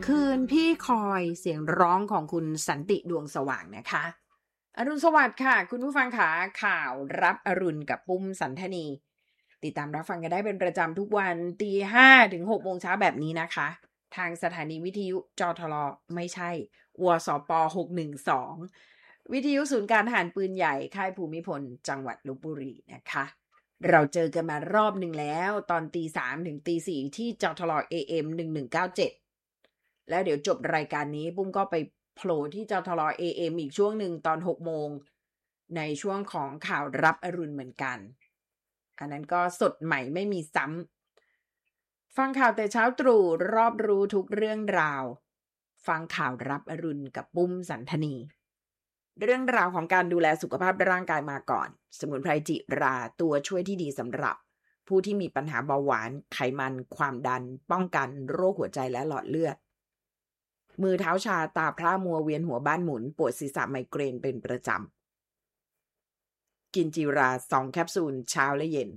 คืนพี่คอยเสียงร้องของคุณสันติดวงสว่างนะคะอรุณสวัสดิ์ค่ะคุณผู้ฟังค่ะข่าวรับอรุณกับปุ้มสันทนีติดตามรับฟังกันได้เป็นประจำทุกวันตีห้ถึง6โมงเช้าแบบนี้นะคะทางสถานีวิทยุจทลไม่ใช่วสป612วิทยุศูนย์การทหารปืนใหญ่ค่ายภูมิพลจังหวัดลพบุรีนะคะเราเจอกันมารอบหนึ่งแล้วตอนตี3ถึงตี4ที่จทล AM 1197แล้วเดี๋ยวจบรายการนี้ปุ้มก็ไปโผล่ที่จทล AM อีกช่วงหนึ่งตอน6โมงในช่วงของข่าวรับอรุณเหมือนกันอันนั้นก็สดใหม่ไม่มีซ้ำฟังข่าวแต่เช้าตรู่รอบรู้ทุกเรื่องราวฟังข่าวรับอรุณกับปุ้มสันทนีเรื่องราวของการดูแลสุขภาพร่างกายมาก่อนสมุนไพรจิราตัวช่วยที่ดีสำหรับผู้ที่มีปัญหาเบาหวานไขมันความดันป้องกันโรคหัวใจและหลอดเลือดมือเท้าชาตาพร่ามัวเวียนหัวบ้านหมุนปวดศีรษะไมเกรนเป็นประจำกินจิรา2แคปซูลเช้าและเย็น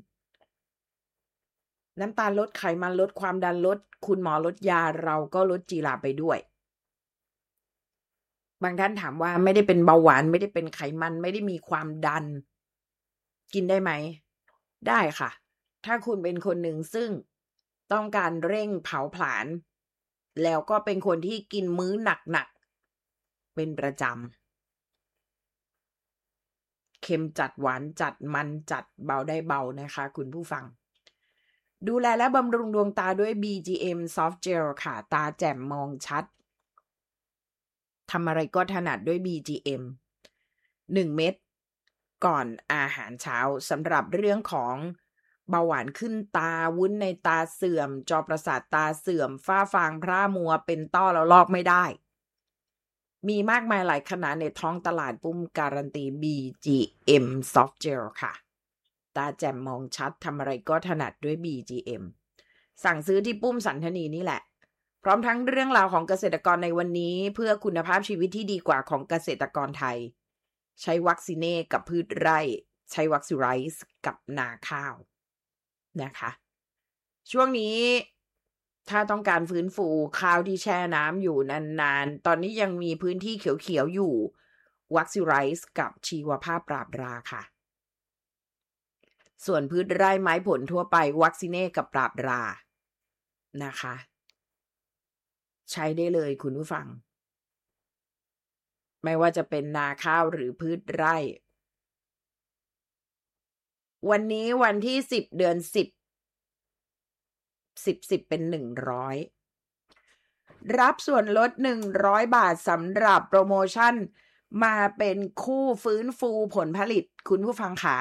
น้ำตาลลดไขมันลดความดันลดคุณหมอลดยาเราก็ลดจิราไปด้วยบางท่านถามว่าไม่ได้เป็นเบาหวานไม่ได้เป็นไขมันไม่ได้มีความดันกินได้ไหมได้ค่ะถ้าคุณเป็นคนหนึ่งซึ่งต้องการเร่งเผาผลาญแล้วก็เป็นคนที่กินมื้อหนักๆเป็นประจำเค็มจัดหวานจัดมันจัดเบาได้เบานะคะคุณผู้ฟังดูแลและบำรุงดวงตาด้วย BGM Soft Gel ค่ะตาแจ่มมองชัดทำอะไรก็ถนัดด้วย BGM 1 เม็ดก่อนอาหารเช้าสำหรับเรื่องของเบาหวานขึ้นตาวุ้นในตาเสื่อมจอประสาทตาเสื่อมฝ้าฟางพร่ามัวเป็นต้อแล้วลอกไม่ได้มีมากมายหลายขนาดในท้องตลาดปุ้มการันตี BGM Soft Gel ค่ะตาแจ่มมองชัดทำอะไรก็ถนัดด้วย BGM สั่งซื้อที่ปุ้มสันทนีนี่แหละพร้อมทั้งเรื่องราวของเกษตรกรในวันนี้เพื่อคุณภาพชีวิตที่ดีกว่าของเกษตรกรไทยใช้วัคซีเน่กับพืชไร่ใช้วัคซิไรส์กับนาข้าวนะคะช่วงนี้ถ้าต้องการฟื้นฟูข้าวที่แช่น้ำอยู่นานๆตอนนี้ยังมีพื้นที่เขียวๆอยู่วัคซิไรส์กับชีวภาพปราบราค่ะส่วนพืชไร่ไม้ผลทั่วไปวัคซีเน่กับปราบรานะคะใช้ได้เลยคุณผู้ฟังไม่ว่าจะเป็นนาข้าวหรือพืชไร่วันนี้วันที่10เดือน10เป็น100รับส่วนลด100บาทสำหรับโปรโมชั่นมาเป็นคู่ฟื้นฟูผลผลิตคุณผู้ฟังขา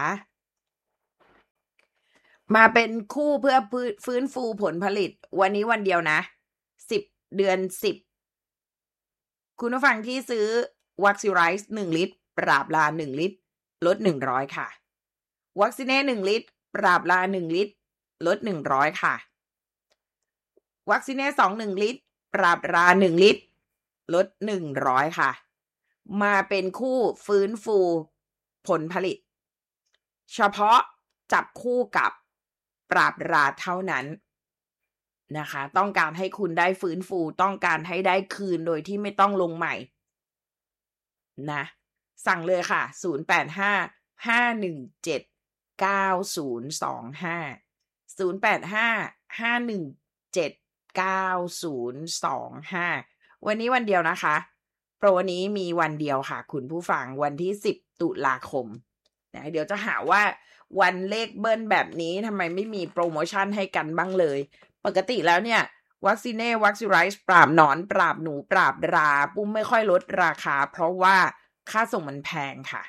มาเป็นคู่เพื่อฟื้นฟูผลผลิตวันนี้วันเดียวนะ10เดือน10คุณผู้ฟังที่ซื้อวัคซิไรส์1ลิตรปราบลา1ลิตรลด100ค่ะวัคซีเน่1ลิตรปราบลา1ลิตรลด100ค่ะวัคซีเน่2 1ลิตรปราบรา1ลิตรลด100ค่ะมาเป็นคู่ฟื้นฟูผลผลิตเฉพาะจับคู่กับปราบราเท่านั้นนะคะต้องการให้คุณได้ฟื้นฟูต้องการให้ได้คืนโดยที่ไม่ต้องลงใหม่นะสั่งเลยค่ะ0855179025วันนี้วันเดียวนะคะโปรนี้มีวันเดียวค่ะคุณผู้ฟังวันที่10ตุลาคมนะเดี๋ยวจะหาว่าวันเลขเบิ้ลแบบนี้ทำไมไม่มีโปรโมชั่นให้กันบ้างเลยปกติแล้วเนี่ยวัคซีเน่วัคซิไรส์ปราบหนอนปราบหนูปราบราปุ้มไม่ค่อยลดราคาเพราะว่าค่าส่งมันแพงค่ะ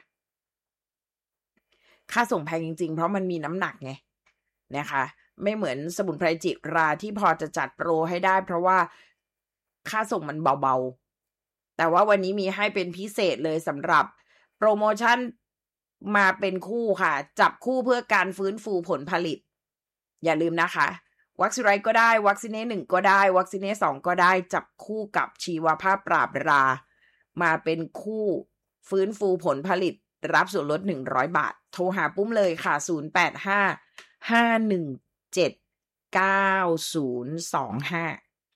ค่าส่งแพงจริงๆเพราะมันมีน้ำหนักไงนะคะไม่เหมือนสมุนไพรจิราที่พอจะจัดโปรให้ได้เพราะว่าค่าส่งมันเบาๆแต่ว่าวันนี้มีให้เป็นพิเศษเลยสำหรับโปรโมชั่นมาเป็นคู่ค่ะจับคู่เพื่อการฟื้นฟูผลผลิตอย่าลืมนะคะวัคซีไรก็ได้วัคซีเน่1ก็ได้วัคซีเน่2ก็ได้จับคู่กับชีวภาพปราบรามาเป็นคู่ฟื้นฟูผลผลิตรับส่วนลด100บาทโทรหาปุ้มเลยค่ะ0855179025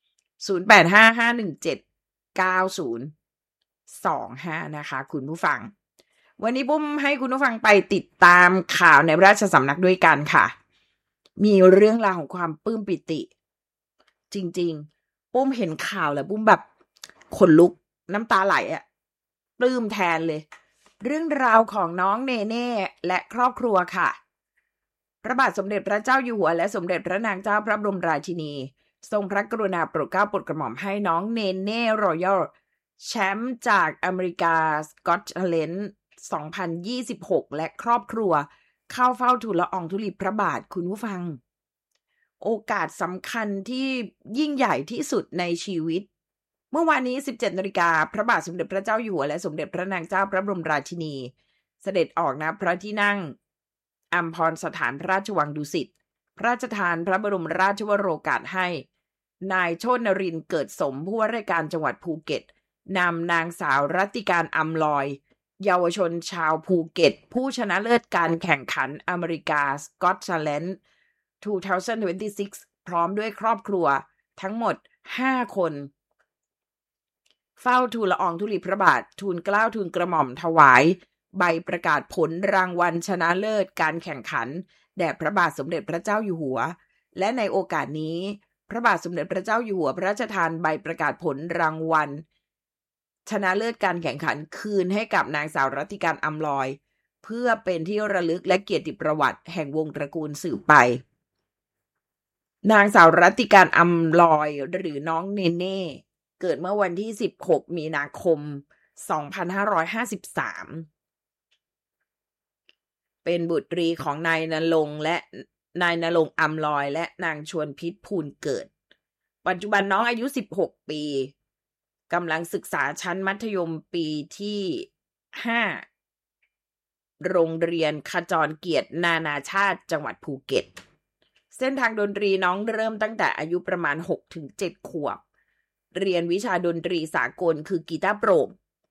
0855179025นะคะคุณผู้ฟังวันนี้ปุ้มให้คุณผู้ฟังไปติดตามข่าวในราชสำนักด้วยกันค่ะมีเรื่องราวของความปลื้มปิติจริงๆปุ้มเห็นข่าวแล้วปุ้มแบบขนลุกน้ำตาไหลอะปลื้มแทนเลยเรื่องราวของน้องเนเน่และครอบครัวค่ะพระบาทสมเด็จพระเจ้าอยู่หัวและสมเด็จพระนางเจ้าพระบรมราชินีทรงพระกรุณาโปรดเกล้าโปรดกระหม่อมให้น้องเนเน่รอยัลแชมป์จากอเมริกาสกอตแลนด์2026และครอบครัวเข้าเฝ้าทูลละอองธุลีพระบาทคุณผู้ฟังโอกาสสำคัญที่ยิ่งใหญ่ที่สุดในชีวิตเมื่อวานนี้ 17 นาฬิกาพระบาทสมเด็จพระเจ้าอยู่หัวและสมเด็จพระนางเจ้าพระบรมราชินีเสด็จออกณพระที่นั่งอัมพรสถานพระราชวังดุสิตพระราชทานพระบรมราชวโรกาสให้นายโชตินรินทร์เกิดสมผู้ว่าราชการจังหวัดภูเก็ตนำนางสาวรัตติการอำลอยเยาวชนชาวภูเก็ตผู้ชนะเลิศการแข่งขันอเมริกาสกอตแลนด์2026พร้อมด้วยครอบครัวทั้งหมด5คนเฝ้าทูลละอองธุลีพระบาททูลเกล้าทูลกระหม่อมถวายใบประกาศผลรางวัลชนะเลิศการแข่งขันแด่พระบาทสมเด็จพระเจ้าอยู่หัวและในโอกาสนี้พระบาทสมเด็จพระเจ้าอยู่หัวพระราชทานใบประกาศผลรางวัลชนะเลิศการแข่งขันคืนให้กับนางสาวรัตติการอำลอยเพื่อเป็นที่ระลึกและเกียรติประวัติแห่งวงตระกูลสืบไปนางสาวรัตติการอำลอยหรือน้องเนเน่เกิดเมื่อวันที่16มีนาคม2553เป็นบุตรีของนายณรงค์และนายณรงค์อำลอยและนางชวนพิษภูลเกิดปัจจุบันน้องอายุ16ปีกำลังศึกษาชั้นมัธยมปีที่5โรงเรียนขจรเกียรตินานาชาติจังหวัดภูเก็ตเส้นทางดนตรีน้องเริ่มตั้งแต่อายุประมาณ 6-7 ขวบเรียนวิชาดนตรีสากลคือกีตาร์โปร่ง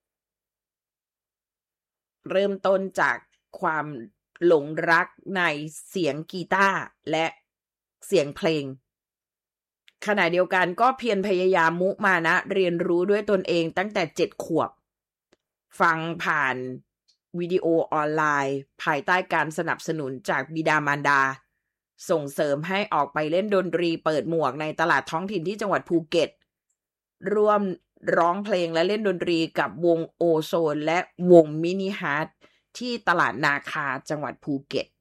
เริ่มต้นจากความหลงรักในเสียงกีตาร์และเสียงเพลงขณะเดียวกันก็เพียรพยายามมุมานะเรียนรู้ด้วยตนเองตั้งแต่7 ขวบฟังผ่านวิดีโอออนไลน์ภายใต้การสนับสนุนจากบิดามารดาส่งเสริมให้ออกไปเล่นดนตรีเปิดหมวกในตลาดท้องถิ่นที่จังหวัดภูเก็ตร่วมร้องเพลงและเล่นดนตรีกับวงโอโซนและวงมินิฮาร์ทที่ตลาดนาคาจังหวัดภูเก็ต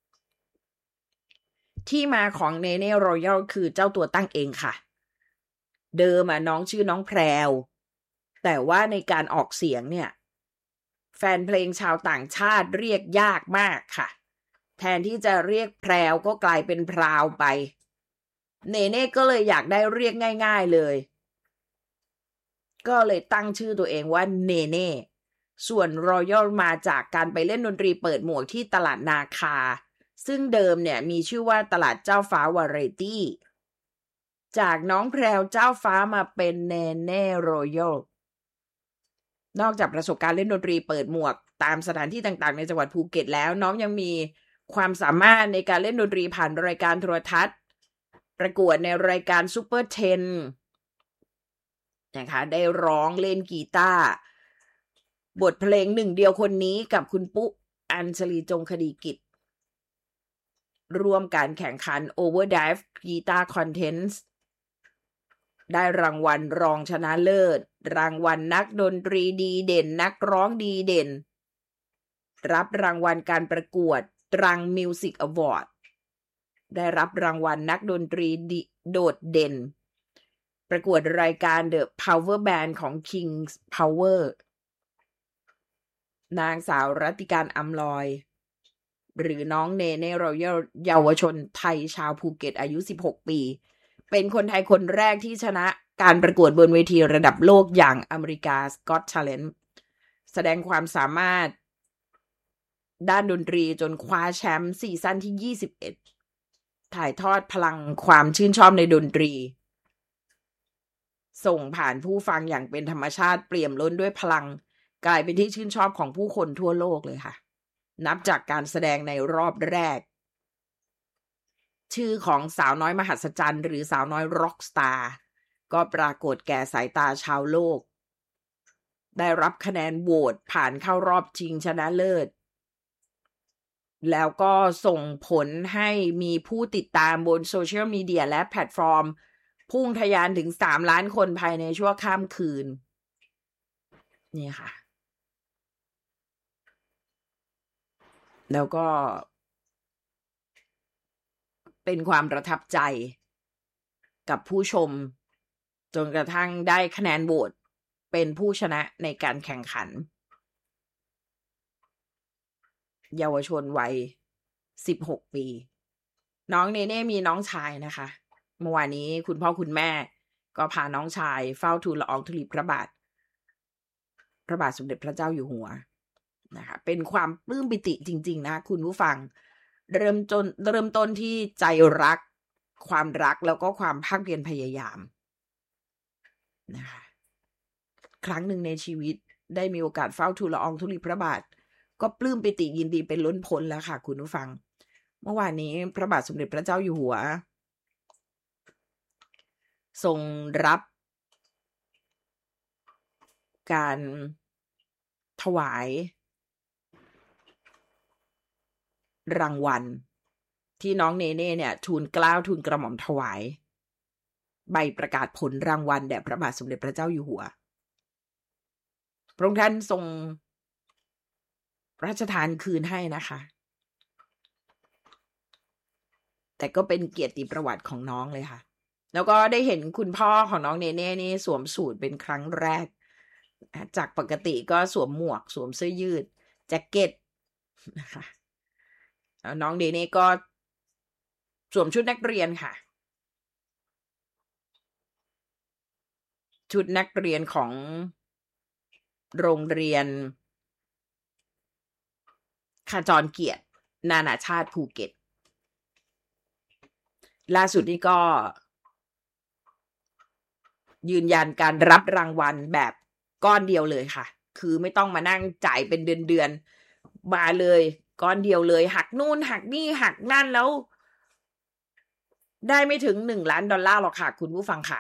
ที่มาของเนเน่รอยัลคือเจ้าตัวตั้งเองค่ะเดิมน้องชื่อน้องแพรวแต่ว่าในการออกเสียงเนี่ยแฟนเพลงชาวต่างชาติเรียกยากมากค่ะแทนที่จะเรียกแพรวก็กลายเป็นพราวไปเนเน่ก็เลยอยากได้เรียกง่ายๆเลยก็เลยตั้งชื่อตัวเองว่าเนเน่ส่วนรอยัลมาจากการไปเล่นดนตรีเปิดหมวกที่ตลาดนาคาซึ่งเดิมเนี่ยมีชื่อว่าตลาดเจ้าฟ้าวาไรตี้จากน้องแพรวเจ้าฟ้ามาเป็นเนเน่รอยัลนอกจากประสบการณ์เล่นดนตรีเปิดหมวกตามสถานที่ต่างๆในจังหวัดภูเก็ตแล้วน้องยังมีความสามารถในการเล่นดนตรีผ่านรายการโทรทัศน์ประกวดในรายการซูเปอร์10นะคะได้ร้องเล่นกีตาร์บทเพลงหนึ่งเดียวคนนี้กับคุณปุ๊อัญชลีจงคดีกิจร่วมการแข่งขัน Overdrive Guitar Contest ได้รางวัลรองชนะเลิศรางวัลนักดนตรีดีเด่นนักร้องดีเด่นรับรางวัลการประกวดตรัง Music Award ได้รับรางวัลนักดนตรีโดดเด่นประกวดรายการ The Power Band ของ King's Power นางสาวรัตติการอำลอยหรือน้องเนเน่รอยัลเยาวชนไทยชาวภูเก็ตอายุ16ปีเป็นคนไทยคนแรกที่ชนะการประกวดบนเวทีระดับโลกอย่างอเมริกาสกอตแลนด์แสดงความสามารถด้านดนตรีจนคว้าแชมป์ซีซั่นที่21ถ่ายทอดพลังความชื่นชอบในดนตรีส่งผ่านผู้ฟังอย่างเป็นธรรมชาติเปี่ยมล้นด้วยพลังกลายเป็นที่ชื่นชอบของผู้คนทั่วโลกเลยค่ะนับจากการแสดงในรอบแรกชื่อของสาวน้อยมหัศจรรย์หรือสาวน้อยร็อกสตาร์ก็ปรากฏแก่สายตาชาวโลกได้รับคะแนนโหวตผ่านเข้ารอบชิงชนะเลิศแล้วก็ส่งผลให้มีผู้ติดตามบนโซเชียลมีเดียและแพลตฟอร์มพุ่งทะยานถึง3 ล้านคนภายในชั่วข้ามคืนนี่ค่ะแล้วก็เป็นความประทับใจกับผู้ชมจนกระทั่งได้คะแนนโหวตเป็นผู้ชนะในการแข่งขันเยาวชนวัย16 ปีน้องเนเน่มีน้องชายนะคะเมื่อวานนี้คุณพ่อคุณแม่ก็พาน้องชายเฝ้าทูลละอองธุลีพระบาทสมเด็จพระเจ้าอยู่หัวนะคะเป็นความปลื้มปิติจริงๆนะคุณผู้ฟังเริ่มต้นที่ใจรักความรักแล้วก็ความภาคเพียรพยายามนะคะครั้งหนึ่งในชีวิตได้มีโอกาสเฝ้าทูลละอองธุลีพระบาทก็ปลื้มปิติยินดีเป็นล้นพ้นแล้วค่ะคุณผู้ฟังเมื่อวานนี้พระบาทสมเด็จพระเจ้าอยู่หัวทรงรับการถวายรางวัลที่น้องเนเน่เนี่ยทูลเกล้าทูลกระหม่อมถวายใบประกาศผลรางวัลแด่พระบาทสมเด็จพระเจ้าอยู่หัวพระองค์ท่านทรงพระราชทานคืนให้นะคะแต่ก็เป็นเกียรติประวัติของน้องเลยค่ะแล้วก็ได้เห็นคุณพ่อของน้องเนเน่นี่สวมสูทเป็นครั้งแรกจากปกติก็สวมหมวกสวมเสื้อยืดแจ็คเก็ตนะคะน้องเนเน่ก็สวมชุดนักเรียนค่ะชุดนักเรียนของโรงเรียนขจรเกียรตินานาชาติภูเก็ตล่าสุดนี้ก็ยืนยันการรับรางวัลแบบก้อนเดียวเลยค่ะคือไม่ต้องมานั่งจ่ายเป็นเดือนมาเลยก้อนเดียวเลยหักนู่นหักนี่หักนั่นแล้วได้ไม่ถึง$1 ล้านหรอกค่ะคุณผู้ฟังขา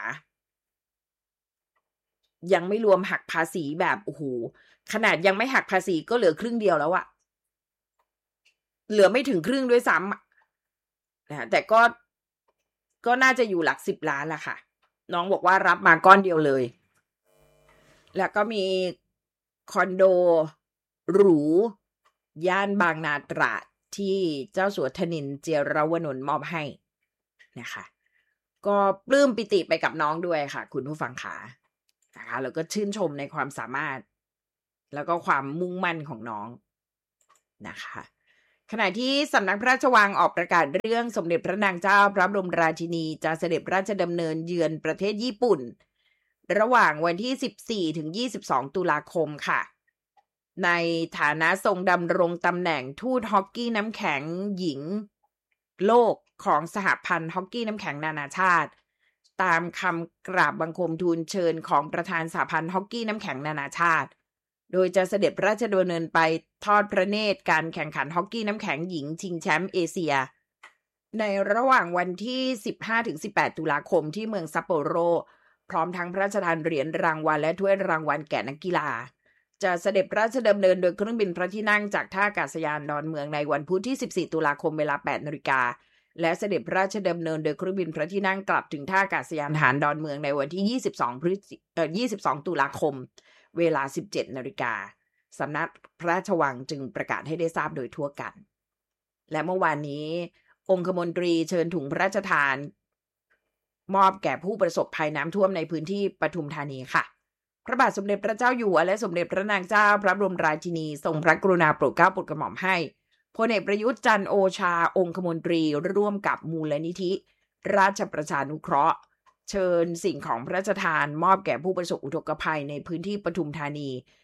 ยังไม่รวมหักภาษีแบบโอ้โหขนาดยังไม่หักภาษีก็เหลือครึ่งเดียวแล้วอะเหลือไม่ถึงครึ่งด้วยซ้ำนะแต่ก็น่าจะอยู่หลัก10 ล้านละค่ะน้องบอกว่ารับมาก้อนเดียวเลยแล้วก็มีคอนโดหรูย่านบางนาตราดที่เจ้าสัวธนินทร์ เจียรวนนท์มอบให้นะคะก็ปลื้มปิติไปกับน้องด้วยค่ะคุณผู้ฟังขานะคะแล้วก็ชื่นชมในความสามารถแล้วก็ความมุ่งมั่นของน้องนะคะขณะที่สำนักพระราชวังออกประกาศเรื่องสมเด็จพระนางเจ้าพระบรมราชินีจะเสด็จพระราชดำเนินเยือนประเทศญี่ปุ่นระหว่างวันที่14 ถึง 22 ตุลาคมค่ะในฐานะทรงดำรงตำแหน่งทูตฮอกกี้น้ำแข็งหญิงโลกของสหพันธ์ฮอกกี้น้ำแข็งนานาชาติตามคำกราบบังคมทูลเชิญของประธานสหพันธ์ฮอกกี้น้ำแข็งนานาชาติโดยจะเสด็จพระราชดำเนินไปทอดพระเนตรการแข่งขันฮอกกี้น้ำแข็งหญิงชิงแชมป์เอเชียในระหว่างวันที่ 15-18 ตุลาคมที่เมืองซัปโปโรพร้อมทั้งพระราชทานเหรียญรางวัลและถ้วยรางวัลแก่นักกีฬาจะเสด็จพระราชดำเนินโดยเครื่องบินพระที่นั่งจากท่าอากาศยานดอนเมืองในวันพุธที่ 14 ตุลาคมเวลา 8 นาฬิกาและเสด็จพระราชดำเนินโดยเครื่องบินพระที่นั่งกลับถึงท่าอากาศยานทหารดอนเมืองในวันที่ 22 ตุลาคมเวลา 17 นาฬิกาสำนักพระราชวังจึงประกาศให้ได้ทราบโดยทั่วกันและเมื่อวานนี้องคมนตรีเชิญถุงพระราชทานมอบแก่ผู้ประสบภัยน้ำท่วมในพื้นที่ปทุมธานีค่ะพระบาทสมเด็จพระเจ้าอยู่หัวและสมเด็จพระนางเจ้าพระบรมราชินีทรงพระกรุณาโปรดเกล้าโปรดกระหม่อมให้พลเอกประยุทธ์จันทร์โอชาองคมนตรีร่วมกับมูลนิธิราชประชานุเคราะห์เชิญสิ่งของพระราชทานมอบแก่ผู้ประสบอุทกภัยในพื้นที่ปทุมธานี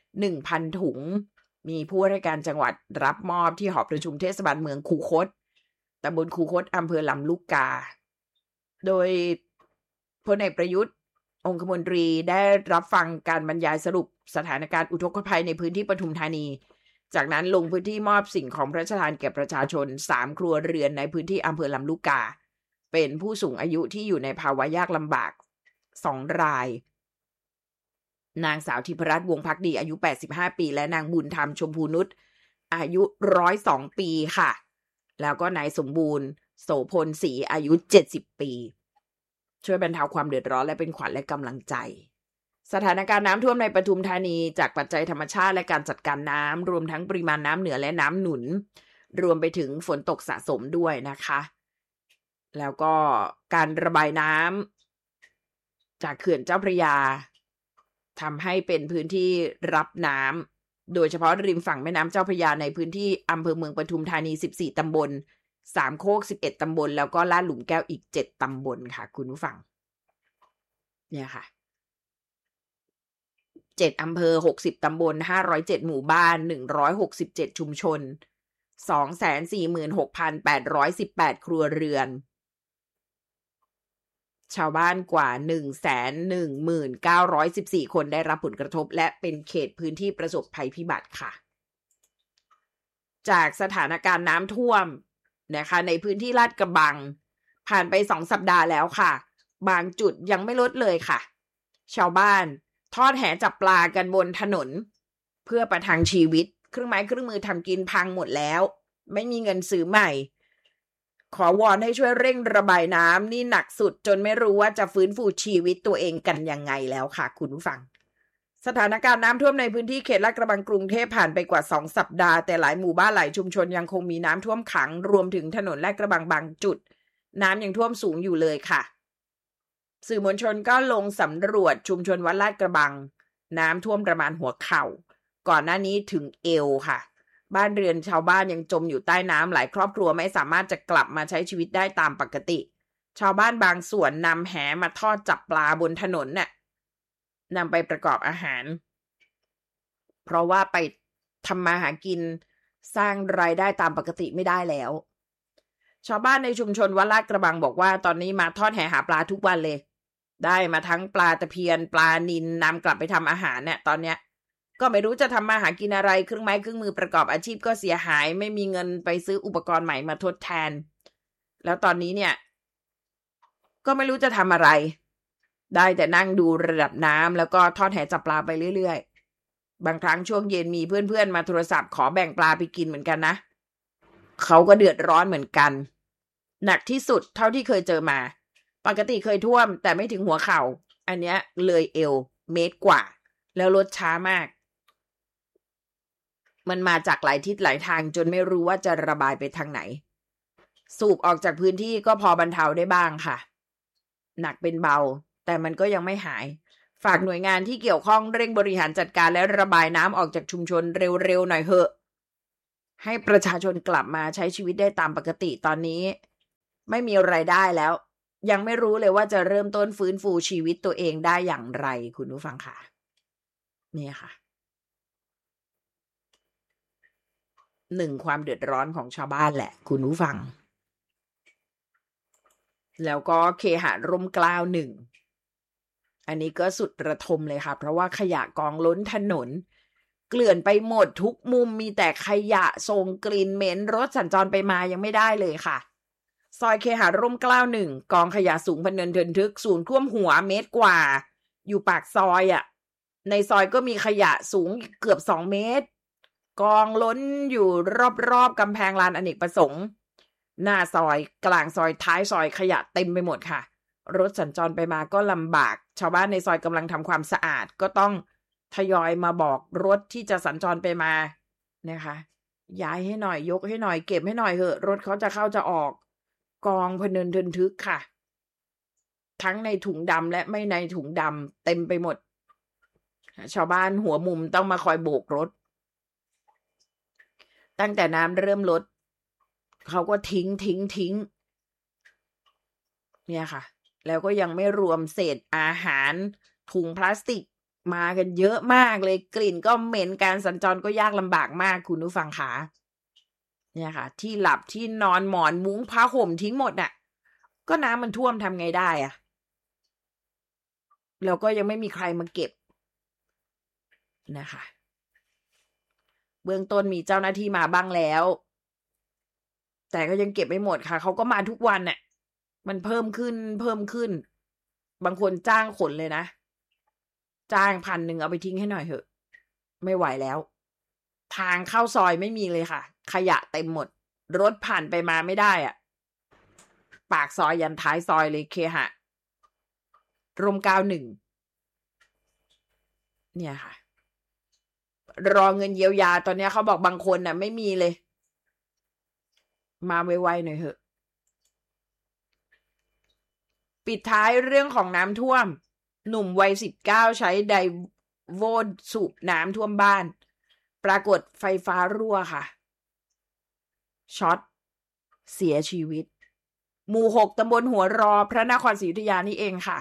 1,000 ถุงมีผู้ว่าราชการจังหวัดรับมอบที่หอประชุมเทศบาลเมืองคูคตตำบลคูคตอำเภอลำลูกกาโดยพลเอกประยุทธ์องคมนตรีได้รับฟังการบรรยายสรุปสถานการณ์อุทกภัยในพื้นที่ปทุมธานีจากนั้นลงพื้นที่มอบสิ่งของพระราชทานแก่ประชาชน3 ครัวเรือนในพื้นที่อำเภอลำลูกกาเป็นผู้สูงอายุที่อยู่ในภาวะยากลำบาก 2 รายนางสาวทิพรัตน์วงศ์ภักดีอายุ85ปีและนางบุญธรรมชมพูนุชอายุ102ปีค่ะแล้วก็นายสมบูรณ์โสพลศรีอายุ70ปีช่วยบรรเทาความเดือดร้อนและเป็นขวัญและกำลังใจสถานการณ์น้ำท่วมในปทุมธานีจากปัจจัยธรรมชาติและการจัดการน้ำรวมทั้งปริมาณน้ำเหนือและน้ำหนุนรวมไปถึงฝนตกสะสมด้วยนะคะแล้วก็การระบายน้ำจากเขื่อนเจ้าพระยาทำให้เป็นพื้นที่รับน้ำโดยเฉพาะริมฝั่งแม่น้ำเจ้าพระยาในพื้นที่อำเภอเมืองปทุมธานี14ตำบล3โคก11ตำบลแล้วก็ลาดหลุมแก้วอีก7ตำบลค่ะคุณผู้ฟังเนี่ยค่ะ7อำเภอ60ตำบล507หมู่บ้าน167ชุมชน 246,818 ครัวเรือนชาวบ้านกว่า 119,14 คนได้รับผลกระทบและเป็นเขตพื้นที่ประสบภัยพิบัติค่ะจากสถานการณ์น้ำท่วมนะคะในพื้นที่ลาดกระบังผ่านไป2สัปดาห์แล้วค่ะบางจุดยังไม่ลดเลยค่ะชาวบ้านทอดแหจับปลากันบนถนนเพื่อประทังชีวิตเครื่องไม้เครื่องมือทำกินพังหมดแล้วไม่มีเงินซื้อใหม่ขอวอนให้ช่วยเร่งระบายน้ำนี่หนักสุดจนไม่รู้ว่าจะฟื้นฟูชีวิตตัวเองกันยังไงแล้วค่ะคุณผู้ฟังสถานการณ์น้ำท่วมในพื้นที่เขตลาดกระบังกรุงเทพผ่านไปกว่า2สัปดาห์แต่หลายหมู่บ้านหลายชุมชนยังคงมีน้ำท่วมขังรวมถึงถนนลาดกระบังบางจุดน้ำยังท่วมสูงอยู่เลยค่ะสื่อมวลชนก็ลงสำรวจชุมชนวัดลาดกระบังน้ำท่วมประมาณหัวเข่าก่อนหน้านี้ถึงเอวค่ะบ้านเรือนชาวบ้านยังจมอยู่ใต้น้ำหลายครอบครัวไม่สามารถจะกลับมาใช้ชีวิตได้ตามปกติชาวบ้านบางส่วนนำแหมาทอดจับปลาบนถนนน่ะนำไปประกอบอาหารเพราะว่าไปทำมาหากินสร้างรายได้ตามปกติไม่ได้แล้วชาวบ้านในชุมชนวัดลาดกระบังบอกว่าตอนนี้มาทอดแหหาปลาทุกวันเลยได้มาทั้งปลาตะเพียนปลานิลนำกลับไปทำอาหารเนี่ยตอนเนี้ยก็ไม่รู้จะทำมาหากินอะไรเครื่องไม้เครื่องมือประกอบอาชีพก็เสียหายไม่มีเงินไปซื้ออุปกรณ์ใหม่มาทดแทนแล้วตอนนี้เนี่ยก็ไม่รู้จะทำอะไรได้แต่นั่งดูระดับน้ำแล้วก็ทอดแหจับปลาไปเรื่อยๆบางครั้งช่วงเย็นมีเพื่อนๆมาโทรศัพท์ขอแบ่งปลาไปกินเหมือนกันนะเขาก็เดือดร้อนเหมือนกันหนักที่สุดเท่าที่เคยเจอมาปกติเคยท่วมแต่ไม่ถึงหัวเข่าอันเนี้ยเลยเอวเมตรกว่าแล้วรถช้ามากมันมาจากหลายทิศหลายทางจนไม่รู้ว่าจะระบายไปทางไหนสูบออกจากพื้นที่ก็พอบรรเทาได้บ้างค่ะหนักเป็นเบาแต่มันก็ยังไม่หายฝากหน่วยงานที่เกี่ยวข้องเร่งบริหารจัดการและระบายน้ำออกจากชุมชนเร็วๆหน่อยเถอะให้ประชาชนกลับมาใช้ชีวิตได้ตามปกติตอนนี้ไม่มีรายได้แล้วยังไม่รู้เลยว่าจะเริ่มต้นฟื้นฟูชีวิตตัวเองได้อย่างไรคุณผู้ฟังค่ะนี่ค่ะ1ความเดือดร้อนของชาวบ้านแหละคุณผู้ฟังแล้วก็เคหะร่มเกล้า1อันนี้ก็สุดระทมเลยค่ะเพราะว่าขยะกองล้นถนนเกลื่อนไปหมดทุกมุมมีแต่ขยะส่งกลิ่นเหม็นรถสัญจรไปมายังไม่ได้เลยค่ะซอยเคหะร่มเกล้า1กองขยะสูงพะเนินเทินทึกสูงท่วมหัวเมตรกว่าอยู่ปากซอยอ่ะในซอยก็มีขยะสูงเกือบ2เมตรกองล้นอยู่รอบๆกำแพงลานอเนกประสงค์หน้าซอยกลางซอยท้ายซอยขยะเต็มไปหมดค่ะรถสัญจรไปมาก็ลำบากชาวบ้านในซอยกำลังทำความสะอาดก็ต้องทยอยมาบอกรถที่จะสัญจรไปมานะคะย้ายให้หน่อยยกให้หน่อยเก็บให้หน่อยเถอะรถเขาจะเข้าจะออกกองพะเนินเทินทึกค่ะทั้งในถุงดำและไม่ในถุงดำเต็มไปหมดชาวบ้านหัวมุมต้องมาคอยโบกรถตั้งแต่น้ำเริ่มลดเขาก็ทิ้งเนี่ยค่ะแล้วก็ยังไม่รวมเศษอาหารถุงพลาสติกมากันเยอะมากเลยกลิ่นก็เหม็นการสัญจรก็ยากลำบากมากคุณผู้ฟังคะเนี่ยค่ะที่หลับที่นอนหมอนมุ้งผ้าห่มทิ้งหมดน่ะก็น้ำมันท่วมทำไงได้อะแล้วก็ยังไม่มีใครมาเก็บนะคะเบื้องต้นมีเจ้าหน้าที่มาบ้างแล้วแต่ก็ยังเก็บไม่หมดค่ะเขาก็มาทุกวันน่ะมันเพิ่มขึ้นบางคนจ้างขนเลยนะจ้าง 1,000 เอาไปทิ้งให้หน่อยเถอะไม่ไหวแล้วทางเข้าซอยไม่มีเลยค่ะขยะเต็มหมดรถผ่านไปมาไม่ได้อะปากซอยยันท้ายซอยเลยเคหะร่มเกล้า1เนี่ยค่ะรอเงินเยียวยาตอนนี้เขาบอกบางคนน่ะไม่มีเลยมาไวๆหน่อยเถอะปิดท้ายเรื่องของน้ำท่วมหนุ่มวัย19ใช้ไดโวสูบน้ำท่วมบ้านปรากฏไฟฟ้ารั่วค่ะช็อตเสียชีวิตหมู่6ตำบลหัวรอพระนครศรีอยุธยานี่เองค่ะ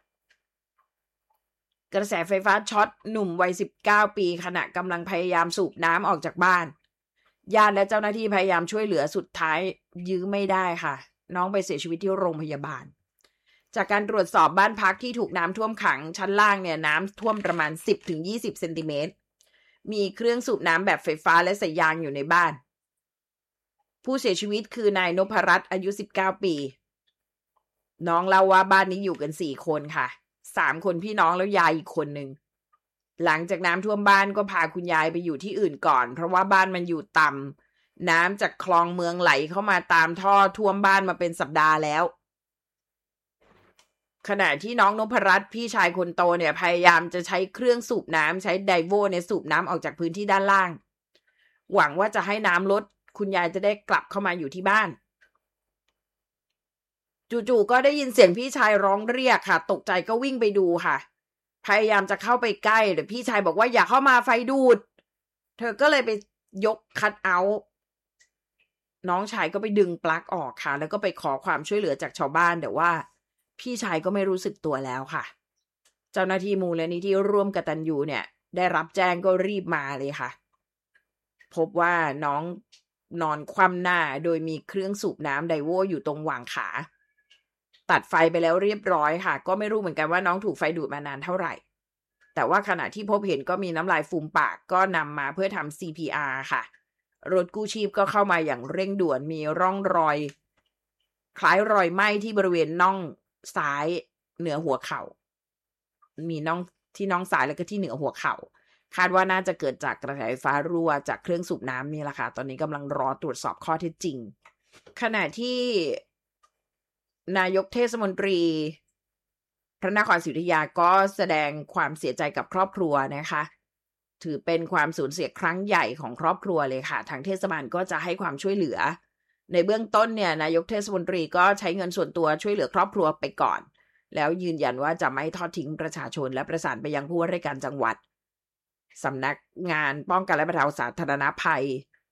กระแสไฟฟ้าช็อตหนุ่มวัย19ปีขณะกำลังพยายามสูบน้ำออกจากบ้านญาติและเจ้าหน้าที่พยายามช่วยเหลือสุดท้ายยื้อไม่ได้ค่ะน้องไปเสียชีวิตที่โรงพยาบาลจากการตรวจสอบบ้านพักที่ถูกน้ำท่วมขังชั้นล่างเนี่ยน้ำท่วมประมาณ 10-20 เซนติเมตรมีเครื่องสูบน้ำแบบไฟฟ้าและสายยางอยู่ในบ้านผู้เสียชีวิตคือนายนพรัตน์อายุ19ปีน้องเล่าว่าบ้านนี้อยู่กัน4คนค่ะ3คนพี่น้องแล้วยายอีกคนนึงหลังจากน้ำท่วมบ้านก็พาคุณยายไปอยู่ที่อื่นก่อนเพราะว่าบ้านมันอยู่ต่ำน้ำจากคลองเมืองไหลเข้ามาตามท่อท่วมบ้านมาเป็นสัปดาห์แล้วขณะที่น้องนพรัตน์พี่ชายคนโตเนี่ยพยายามจะใช้เครื่องสูบน้ำใช้ไดโวเนี่ยสูบน้ำออกจากพื้นที่ด้านล่างหวังว่าจะให้น้ำลดคุณยายจะได้กลับเข้ามาอยู่ที่บ้านจู่ๆก็ได้ยินเสียงพี่ชายร้องเรียกค่ะตกใจก็วิ่งไปดูค่ะพยายามจะเข้าไปใกล้แต่พี่ชายบอกว่าอย่าเข้ามาไฟดูดเธอก็เลยไปยกคัทเอาท์น้องชายก็ไปดึงปลั๊กออกค่ะแล้วก็ไปขอความช่วยเหลือจากชาวบ้านแต่ว่าพี่ชายก็ไม่รู้สึกตัวแล้วค่ะเจ้าหน้าที่มูลนิธิร่วมกตัญญูเนี่ยได้รับแจ้งก็รีบมาเลยค่ะพบว่าน้องนอนคว่ำหน้าโดยมีเครื่องสูบน้ำไดโวอยู่ตรงหว่างขาตัดไฟไปแล้วเรียบร้อยค่ะก็ไม่รู้เหมือนกันว่าน้องถูกไฟดูดมานานเท่าไหร่แต่ว่าขณะที่พบเห็นก็มีน้ำลายฟูมปากก็นำมาเพื่อทำ CPR ค่ะรถกู้ชีพก็เข้ามาอย่างเร่งด่วนมีร่องรอยคล้ายรอยไหม้ที่บริเวณน่องซ้ายเหนือหัวเข่ามีน่องที่น่องซ้ายแล้วก็ที่เหนือหัวเข่าคาดว่าน่าจะเกิดจากกระแสไฟฟ้ารั่วจากเครื่องสูบน้ำนี่แหละค่ะตอนนี้กำลังรอตรวจสอบข้อเท็จจริงขณะที่นายกเทศมนตรีพระนครศรีอยุธยาก็แสดงความเสียใจกับครอบครัวนะคะถือเป็นความสูญเสียครั้งใหญ่ของครอบครัวเลยค่ะทางเทศบาลก็จะให้ความช่วยเหลือในเบื้องต้นเนี่ยนายกเทศมนตรีก็ใช้เงินส่วนตัวช่วยเหลือครอบครัวไปก่อนแล้วยืนยันว่าจะไม่ทอดทิ้งประชาชนและประสานไปยังผู้ว่าราชการจังหวัดสำนักงานป้องกันและบรรเทาสาธารณภัย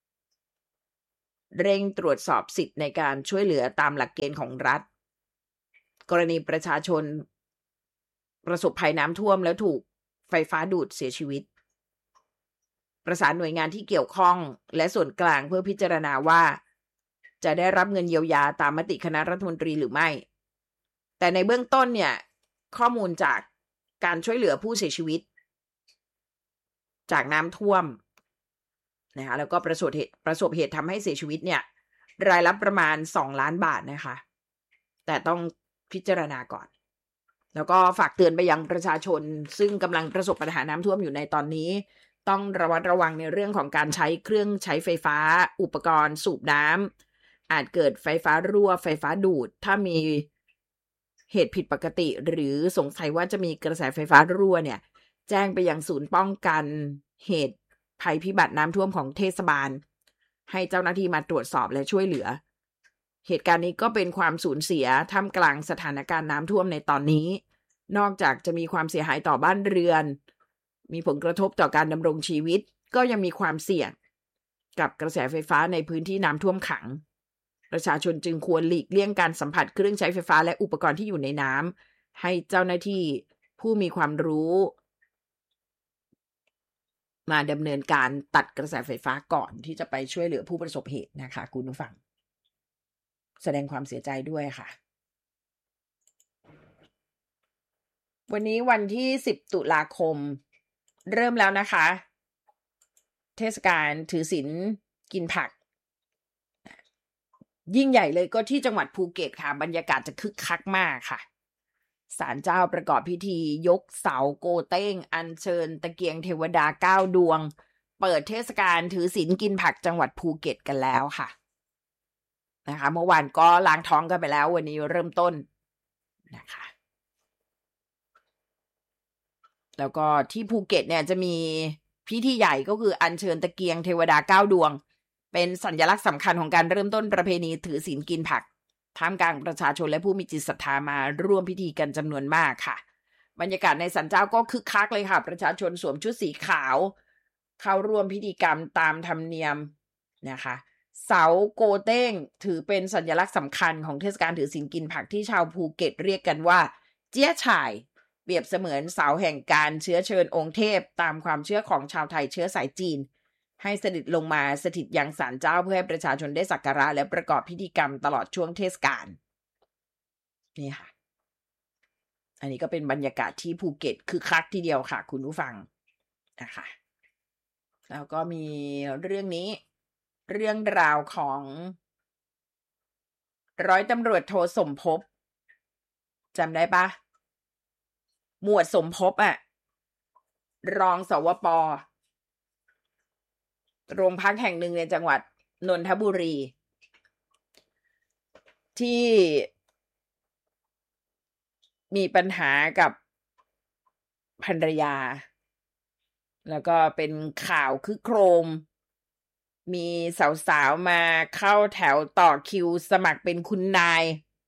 เร่งตรวจสอบสิทธิ์ในการช่วยเหลือตามหลักเกณฑ์ของรัฐกรณีประชาชนประสบภัยน้ำท่วมแล้วถูกไฟฟ้าดูดเสียชีวิตประสานหน่วยงานที่เกี่ยวข้องและส่วนกลางเพื่อพิจารณาว่าจะได้รับเงินเยียวยาตามมติคณะรัฐมนตรีหรือไม่แต่ในเบื้องต้นเนี่ยข้อมูลจากการช่วยเหลือผู้เสียชีวิตจากน้ำท่วมนะคะแล้วก็ประสบเหตุทำให้เสียชีวิตเนี่ยรายละประมาณ2 ล้านบาทนะคะแต่ต้องพิจารณาก่อนแล้วก็ฝากเตือนไปยังประชาชนซึ่งกำลังประสบปัญหาน้ำท่วมอยู่ในตอนนี้ต้องระมัดระวังในเรื่องของการใช้เครื่องใช้ไฟฟ้าอุปกรณ์สูบน้ำอาจเกิดไฟฟ้ารั่วไฟฟ้าดูดถ้ามีเหตุผิดปกติหรือสงสัยว่าจะมีกระแสไฟฟ้ารั่วเนี่ยแจ้งไปยังศูนย์ป้องกันเหตุภัยพิบัติน้ำท่วมของเทศบาลให้เจ้าหน้าที่มาตรวจสอบและช่วยเหลือเหตุการณ์นี้ก็เป็นความสูญเสียท่ามกลางสถานการณ์น้ำท่วมในตอนนี้นอกจากจะมีความเสียหายต่อบ้านเรือนมีผลกระทบต่อการดำรงชีวิตก็ยังมีความเสี่ยงกับกระแสไฟฟ้าในพื้นที่น้ำท่วมขังประชาชนจึงควรหลีกเลี่ยงการสัมผัสเครื่องใช้ไฟฟ้าและอุปกรณ์ที่อยู่ในน้ำให้เจ้าหน้าที่ผู้มีความรู้มาดำเนินการตัดกระแสไฟฟ้าก่อนที่จะไปช่วยเหลือผู้ประสบเหตุนะคะคุณผู้ฟังแสดงความเสียใจด้วยค่ะวันนี้วันที่10 ตุลาคมเริ่มแล้วนะคะเทศกาลถือศีลกินผักยิ่งใหญ่เลยก็ที่จังหวัดภูเก็ตค่ะบรรยากาศจะคึกคักมากค่ะศาลเจ้าประกอบพิธียกเสาโกเต้งอัญเชิญตะเกียงเทวดา9 ดวงเปิดเทศกาลถือศีลกินผักจังหวัดภูเก็ตกันแล้วค่ะนะคะเมื่อวานก็ล้างท้องกันไปแล้ววันนี้เริ่มต้นนะคะแล้วก็ที่ภูเก็ตเนี่ยจะมีพิธีใหญ่ก็คืออัญเชิญตะเกียงเทวดา9 ดวงเป็นสัญลักษณ์สำคัญของการเริ่มต้นประเพณีถือศีลกินผักท่ามกลางประชาชนและผู้มีจิตศรัทธามาร่วมพิธีกันจำนวนมากค่ะบรรยากาศในศาลเจ้าก็คึกคักเลยค่ะประชาชนสวมชุดสีขาวเข้าร่วมพิธีกรรมตามธรรมเนียมนะคะเสาโกเต้งถือเป็นสัญลักษณ์สำคัญของเทศกาลถือศีลกินผักที่ชาวภูเก็ตเรียกกันว่าเจี๊ยฉ่ายเปรียบเสมือนเสาแห่งการเชื้อเชิญองค์เทพตามความเชื่อของชาวไทยเชื้อสายจีนให้เสด็จลงมาสถิตยังศาลเจ้าเพื่อให้ประชาชนได้สักการะและประกอบพิธีกรรมตลอดช่วงเทศกาลนี่ค่ะอันนี้ก็เป็นบรรยากาศที่ภูเก็ตคือคักทีเดียวค่ะคุณผู้ฟังนะคะแล้วก็มีเรื่องนี้เรื่องราวของร้อยตำรวจโทสมภพจำได้ปะหมวดสมภพรองสวป.โรงพักแห่งหนึ่งในจังหวัดนนทบุรีที่มีปัญหากับภรรยาแล้วก็เป็นข่าวคึกโครมมีสาวๆมาเข้าแถวต่อคิวสมัครเป็นคุณนาย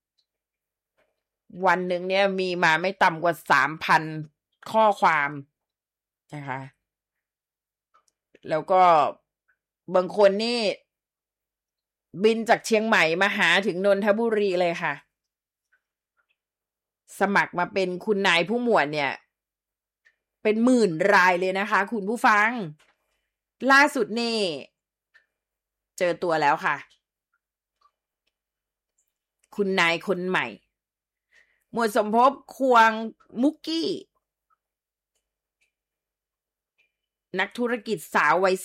วันหนึ่งเนี่ยมีมาไม่ต่ำกว่า 3,000 ข้อความนะคะแล้วก็บางคนนี่บินจากเชียงใหม่มาหาถึงนนทบุรีเลยค่ะสมัครมาเป็นคุณนายผู้หมวดเนี่ยเป็นหมื่นรายเลยนะคะคุณผู้ฟังล่าสุดนี่เจอตัวแล้วค่ะคุณนายคนใหม่หมวดสมภพควงมุกกี้นักธุรกิจสาววัย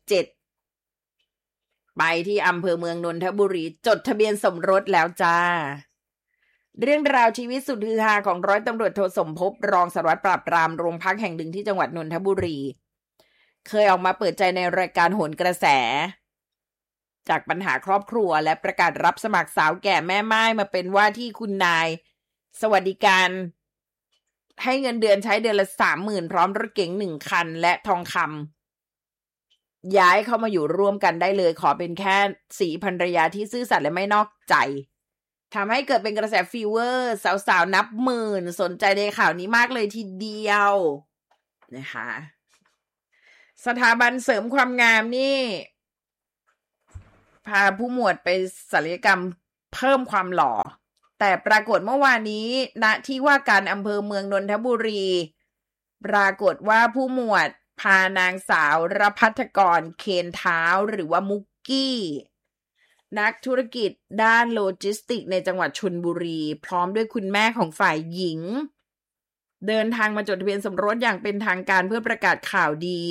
47ไปที่อำเภอเมืองนนทบุรีจดทะเบียนสมรสแล้วจ้าเรื่องราวชีวิตสุดฮือฮาของร้อยตำรวจโทสมภพรองสารวัตรปราบปรามโรงพักแห่งหนึ่งที่จังหวัดนนทบุรีเคยออกมาเปิดใจในรายการโหนกระแสจากปัญหาครอบครัวและประกาศรับสมัครสาวแก่แม่ไม้มาเป็นว่าที่คุณนายสวัสดิการให้เงินเดือนใช้เดือนละ 30,000 พร้อมรถเก๋ง1 คันและทองคำย้ายเข้ามาอยู่ร่วมกันได้เลยขอเป็นแค่สีภรรยาที่ซื่อสัตย์และไม่นอกใจทำให้เกิดเป็นกระแสฟีเวอร์สาวๆนับหมื่นสนใจในข่าวนี้มากเลยทีเดียวนะคะสถาบันเสริมความงามนี่พาผู้หมวดไปศัลยกรรมเพิ่มความหล่อแต่ปรากฏเมื่อวานนี้ณที่ว่าการอำเภอเมืองนนทบุรีปรากฏว่าผู้หมวดพานางสาวรภัทรกรเคนเท้าหรือว่ามุกกี้นักธุรกิจด้านโลจิสติกในจังหวัดชลบุรีพร้อมด้วยคุณแม่ของฝ่ายหญิงเดินทางมาจดทะเบียนสมรสอย่างเป็นทางการเพื่อประกาศข่าวดี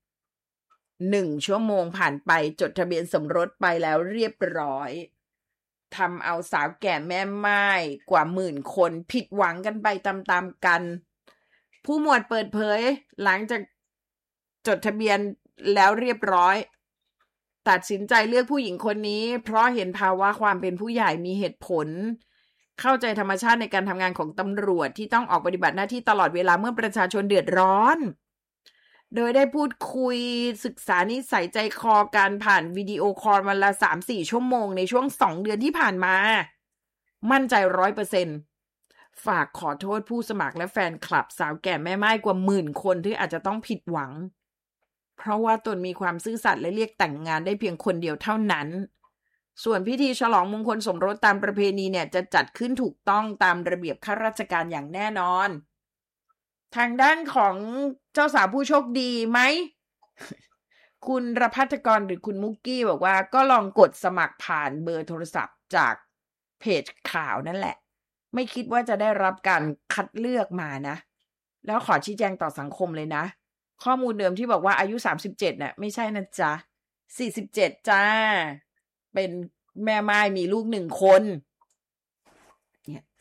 1 ชั่วโมงผ่านไปจดทะเบียนสมรสไปแล้วเรียบร้อยทำเอาสาวแก่แม่ไม้กว่า10,000 คนผิดหวังกันไปตามๆกันผู้หมวดเปิดเผยหลังจากจดทะเบียนแล้วเรียบร้อยตัดสินใจเลือกผู้หญิงคนนี้เพราะเห็นภาวะความเป็นผู้ใหญ่มีเหตุผลเข้าใจธรรมชาติในการทำงานของตำรวจที่ต้องออกปฏิบัติหน้าที่ตลอดเวลาเมื่อประชาชนเดือดร้อนโดยได้พูดคุยศึกษานิสัยใจคอการผ่านวิดีโอคอลวันละ 3-4 ชั่วโมงในช่วง2 เดือนที่ผ่านมามั่นใจ 100% ฝากขอโทษผู้สมัครและแฟนคลับสาวแก่แม่ไม้กว่า10,000 คนที่อาจจะต้องผิดหวังเพราะว่าตนมีความซื่อสัตย์และเรียกแต่งงานได้เพียงคนเดียวเท่านั้นส่วนพิธีฉลองมงคลสมรสตามประเพณีเนี่ยจะจัดขึ้นถูกต้องตามระเบียบข้าราชการอย่างแน่นอนทางด้านของเจ้าสาวผู้โชคดีไหม คุณรภัทรกรหรือคุณมุกกี้บอกว่าก็ลองกดสมัครผ่านเบอร์โทรศัพท์จากเพจข่าวนั่นแหละไม่คิดว่าจะได้รับการคัดเลือกมานะแล้วขอชี้แจงต่อสังคมเลยนะข้อมูลเดิมที่บอกว่าอายุ37น่ะไม่ใช่นะจ๊ะ47จ้าเป็นแม่ไม้มีลูก1 คนเนี่ย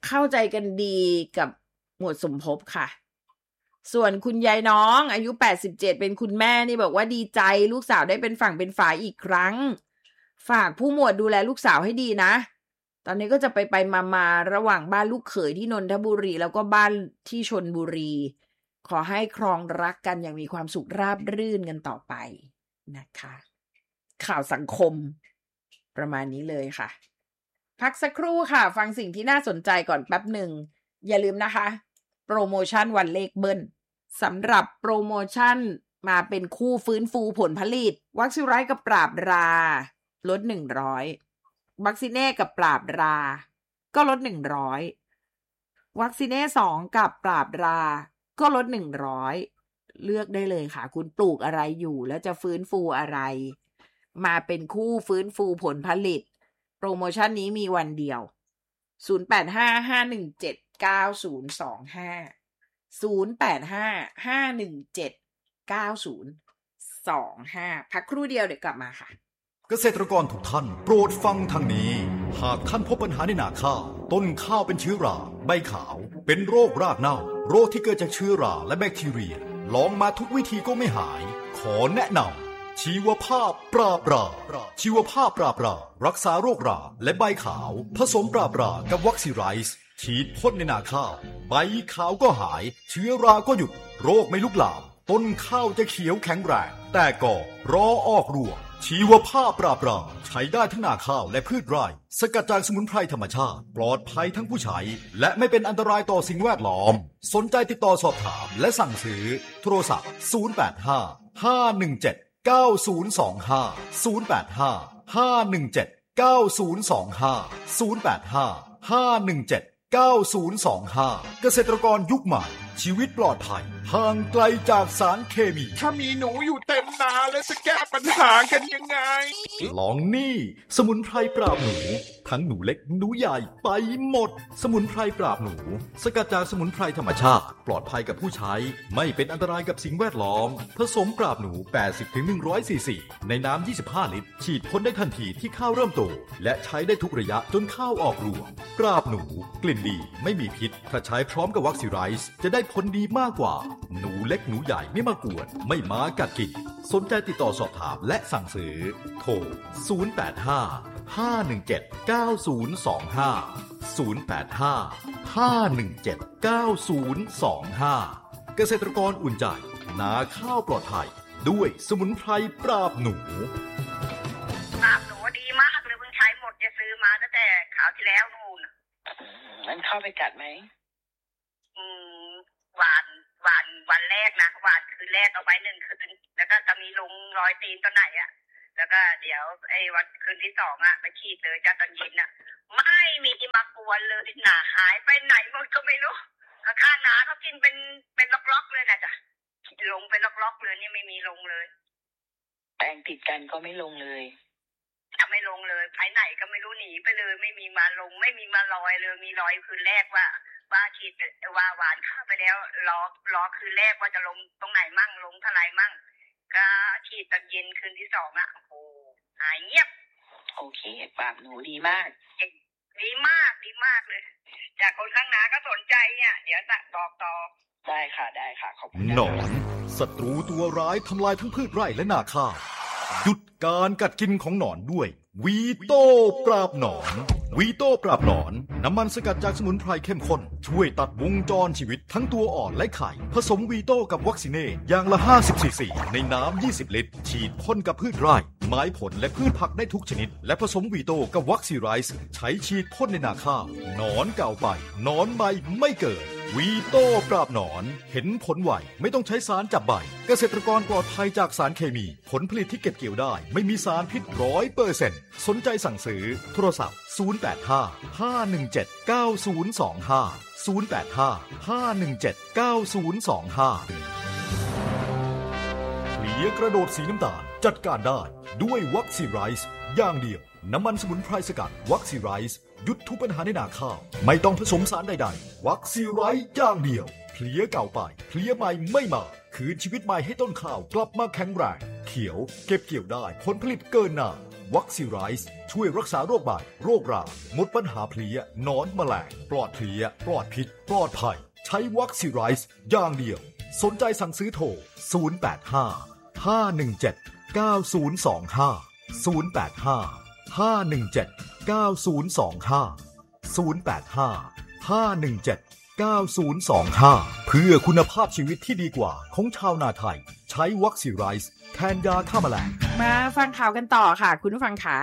เข้าใจกันดีกับหมวดสมภพค่ะส่วนคุณยายน้องอายุ87เป็นคุณแม่นี่บอกว่าดีใจลูกสาวได้เป็นฝั่งเป็นฝาอีกครั้งฝากผู้หมวดดูแลลูกสาวให้ดีนะตอนนี้ก็จะไปมาระหว่างบ้านลูกเขยที่นนทบุรีแล้วก็บ้านที่ชลบุรีขอให้ครองรักกันอย่างมีความสุขราบรื่นกันต่อไปนะคะข่าวสังคมประมาณนี้เลยค่ะพักสักครู่ค่ะฟังสิ่งที่น่าสนใจก่อนแป๊บหนึ่งอย่าลืมนะคะโปรโมชั่นวันเลขเบิ้ลสำหรับโปรโมชั่นมาเป็นคู่ฟื้นฟูผลผลิตวัคซีไรกับปราบราลด100วัคซีเน่กับปราบราก็ลด100วัคซีเน่2กับปราบราก็ลด100เลือกได้เลยค่ะคุณปลูกอะไรอยู่แล้วจะฟื้นฟูอะไรมาเป็นคู่ฟื้นฟูผลผลิตโปรโมชั่นนี้มีวันเดียว0855179025 0855179025พักครู่เดียวเดี๋ยวกลับมาค่ะเกษตรกรทุกท่านโปรดฟังทางนี้หากท่านพบปัญหาในนาข้าวต้นข้าวเป็นเชื้อราใบขาวเป็นโรครากเน่าโรคที่เกิดจากเชื้อราและแบคทีเรียลองมาทุกวิธีก็ไม่หายขอแนะนำชีวภาพปราบราชีวภาพปราบรารักษาโรคราและใบขาวผสมปราบรากับวัคซีไรส์ฉีดพ่นในนาข้าวใบขาวก็หายเชื้อราก็หยุดโรคไม่ลุกลามต้นข้าวจะเขียวแข็งแรงแต่ก็รอออกรวงชีวภาพปราบราใช้ได้ทั้งนาข้าวและพืชไร่สกัดจากสมุนไพรธรรมชาติปลอดภัยทั้งผู้ใช้และไม่เป็นอันตรายต่อสิ่งแวดล้อมสนใจติดต่อสอบถามและสั่งซื้อโทรศัพท์0855179025 เกษตรกรยุคใหม่ชีวิตปลอดภัยห่างไกลจากสารเคมีถ้ามีหนูอยู่เต็มนาแล้วจะแก้ปัญหากันยังไงลองนี่สมุนไพรปราบหนูทั้งหนูเล็กหนูใหญ่ไปหมดสมุนไพรปราบหนูสกัดจากสมุนไพรธรรมชาติปลอดภัยกับผู้ใช้ไม่เป็นอันตรายกับสิ่งแวดล้อมผสมปราบหนู 80-100 ซีซีในน้ำ 25 ลิตรฉีดพ่นได้ทันทีที่ข้าวเริ่มโตและใช้ได้ทุกระยะจนข้าวออกรวงปราบหนูกลิ่นดีไม่มีพิษถ้าใช้พร้อมกับวัคซีไรส์จะได้ผลดีมากกว่าหนูเล็กหนูใหญ่ไม่มากวนไม่มากัดกินสนใจติดต่อสอบถามและสั่งซื้อโทร0855179025 เกษตรกรอุ่นใจนาข้าวปลอดภัยด้วยสมุนไพรปราบหนูดีมากเลยเพิ่งใช้หมดจะซื้อมาตั้งแต่คราวที่แล้วนู่นงั้นเข้าไปกัดไหมหวานแรกนะหวานคืนแรกเอาไว้1 คืนแล้วก็จะมีลงรอยตีนตัวไหนอ่ะแล้วก็เดี๋ยวไอ้วันคืนที่2อ่ะไปฉีดเลยจ้าตอนเย็นอ่ะไม่มีมากวนเลยหนาหายไปไหนหมดก็ไม่รู้ข้าหนาเขากินเป็นล็อกๆเลยนะจ๊ะลงเป็นล็อกๆเลยนี่ไม่มีลงเลยแปรงติดกันก็ไม่ลงเลยไม่ลงเลยไปไหนก็ไม่รู้หนีไปเลยไม่มีมาลงไม่มีมาลอยเลยมีรอยคืนแรกว่าฉีดว่าหวานเข้าไปแล้วรอคืนแรกว่าจะลงตรงไหนมั่งลงเท่าไหร่มั่งก็ฉีดตอนเย็นคืนที่2อ่ะโอ้หายเงียบโอเคปากหนูดีมากดีมากเลยจากคนข้างหน้าก็สนใจอ่ะเดี๋ยวจะบอกต่อได้ค่ะขอบคุณหนอนศัตรูตัวร้ายทำลายทั้งพืชไร่และนาข้าวหยุดการกัดกินของหนอนด้วยวีโต้ปราบหนอนวีโต้ปราบหนอนน้ำมันสกัดจากสมุนไพรเข้มข้นช่วยตัดวงจรชีวิตทั้งตัวอ่อนและไข่ผสมวีโต้กับวัคซีเน่อย่างละ50 ซีซีในน้ำ20 ลิตรฉีดพ่นกับพืชไร่ไม้ผลและพืชผักได้ทุกชนิดและผสมวีโต้กับวัคซีไรส์ใช้ฉีดพ่นในนาข้าวหนอนเก่าไปหนอนใหม่ไม่เกิดวีโต้ปราบหนอนเห็นผลไวไม่ต้องใช้สารจับใบเกษตรกรปลอดภัยจากสารเคมีผลผลิตที่เก็บเกี่ยวได้ไม่มีสารพิษ 100% สนใจสั่งซื้อโทรศัพท์0855179025 เคลียร์กระโดดสีน้ำตาลจัดการได้ด้วยวัคซีไรส์อย่างเดียวน้ำมันสมุนไพรสกัดวัคซีไรส์หยุดทุกปัญหาในนาข้าวไม่ต้องผสมสารใดๆวัคซีไรส์อย่างเดียวเพลี้ยเก่าไปเพลี้ยใหม่ไม่มาคืนชีวิตใหม่ให้ต้นข้าวกลับมาแข็งแรงเขียวเก็บเกี่ยวได้ผลผลิตเกินหน้าวัคซีไรส์ช่วยรักษาโรคบาดโรคราหมดปัญหาเพลียนอนแมลงปลอดเพลียปลอดพิษปลอดภัยใช้วัคซีไรส์อย่างเดียวสนใจสั่งซื้อโทร085 517 9025 085 517 9025 085 517 9025 เพื่อคุณภาพชีวิตที่ดีกว่าของชาวนาไทยใช้วัคซีไรส์แทนยาฆ่าแมลงมาฟังข่าวกันต่อค่ะคุณผู้ฟังขา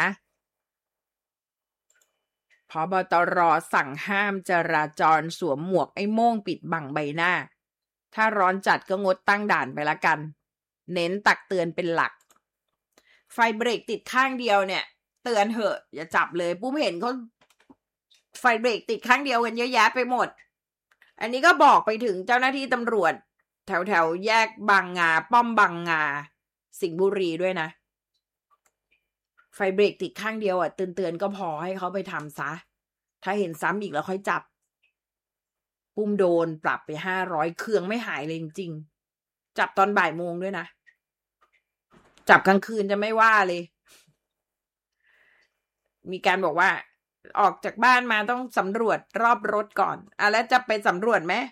ผบ.ตร.สั่งห้ามจราจรสวมหมวกไอ้โม่งปิดบังใบหน้าถ้าร้อนจัดก็งดตั้งด่านไปละกันเน้นตักเตือนเป็นหลักไฟเบรกติดข้างเดียวเนี่ยเตือนเหอะอย่าจับเลยปุ้มเห็นเขาไฟเบรกติดข้างเดียวกันเยอะแยะไปหมดอันนี้ก็บอกไปถึงเจ้าหน้าที่ตำรวจแถวแยกบางงาป้อมบางงาสิงห์บุรีด้วยนะไฟเบรกติดข้างเดียวเตือนก็พอให้เขาไปทำซะถ้าเห็นซ้ำอีกแล้วค่อยจับปุ้มโดนปรับไป500เครื่องไม่หายเลยจริงๆจับตอนบ่ายโมงด้วยนะจับกลางคืนจะไม่ว่าเลยมีการบอกว่าออกจากบ้านมาต้องสำรวจรอบรถก่อนแล้วจะไปสำรวจไหม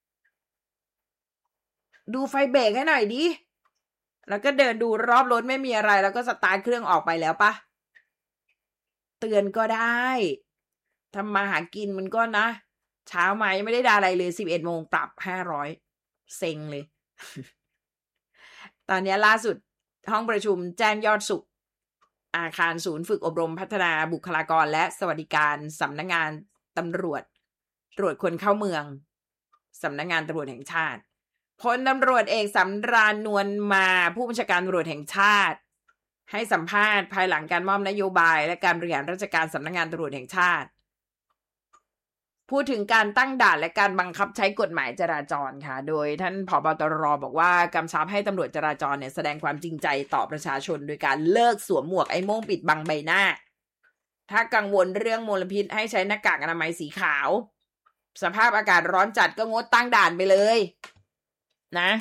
ดูไฟเบรกให้หน่อยดิแล้วก็เดินดูรอบรถไม่มีอะไรแล้วก็สตาร์ทเครื่องออกไปแล้วปะเตือนก็ได้ทำมาหากินมันก็นะเช้ามายังไม่ได้ด่าอะไรเลย11 โมงปรับ500เซ็งเลย ตอนนี้ล่าสุดห้องประชุมแจ้งยอดสุขอาคารศูนย์ฝึกอบรมพัฒนาบุคลากรและสวัสดิการสำนักงานตำรวจตรวจคนเข้าเมืองสำนักงานตำรวจแห่งชาติพลตำรวจเอกสำราญนวลมาผู้บัญชาการตำรวจแห่งชาติให้สัมภาษณ์ภายหลังการมอบนโยบายและการบริหารราชการสำนักงานตำรวจแห่งชาติพูดถึงการตั้งด่านและการบังคับใช้กฎหมายจราจรค่ะโดยท่านผบ.ตร.บอกว่ากำชับให้ตำรวจจราจรเนี่ยแสดงความจริงใจต่อประชาชนโดยการเลิกสวมหมวกไอ้โม่งปิดบังใบหน้าถ้ากังวลเรื่องมลพิษให้ใช้หน้ากากอนามัยสีขาวสภาพอากาศร้อนจัดก็งดตั้งด่านไปเลยนะ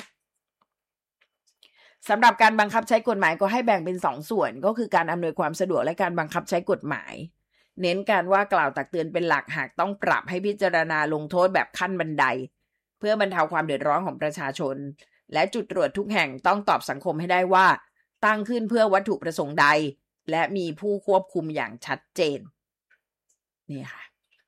สำหรับการบังคับใช้กฎหมายก็ให้แบ่งเป็น2 ส่วนก็คือการอำนวยความสะดวกและการบังคับใช้กฎหมายเน้นการว่ากล่าวตักเตือนเป็นหลักหากต้องปรับให้พิจารณาลงโทษแบบขั้นบันไดเพื่อบรรเทาความเดือดร้อนของประชาชนและจุดตรวจทุกแห่งต้องตอบสังคมให้ได้ว่าตั้งขึ้นเพื่อวัตถุประสงค์ใดและมีผู้ควบคุมอย่างชัดเจนนี่ค่ะ